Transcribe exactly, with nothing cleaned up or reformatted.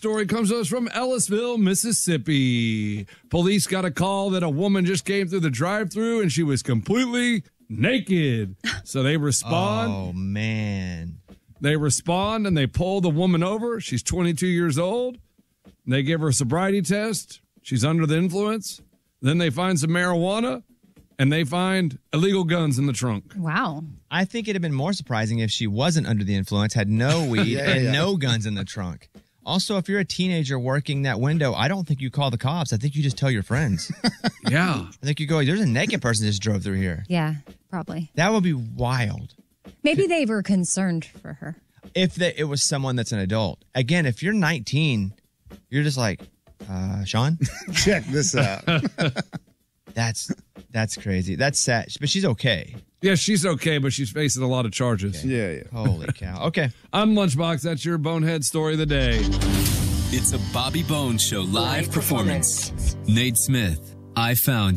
story comes to us from Ellisville, Mississippi. Police got a call that a woman just came through the drive-thru and she was completely naked. So they respond. Oh, man. They respond and they pull the woman over. She's twenty-two years old. They give her a sobriety test. She's under the influence. Then they find some marijuana and they find illegal guns in the trunk. Wow. I think it'd have been more surprising if she wasn't under the influence, had no weed Yeah, and yeah. no guns in the trunk. Also, if you're a teenager working that window, I don't think you call the cops. I think you just tell your friends. Yeah. I think you go, there's a naked person that just drove through here. Yeah, probably. That would be wild. Maybe they were concerned for her. If the, it was someone that's an adult. Again, if you're nineteen, you're just like, uh, Sean? Check this out. That's that's crazy. That's sad. But she's okay. Yeah, she's okay, but she's facing a lot of charges. Yeah, yeah. Holy cow. Okay. I'm Lunchbox. That's your bonehead story of the day. It's a Bobby Bones Show live performance. Nate Smith, I Found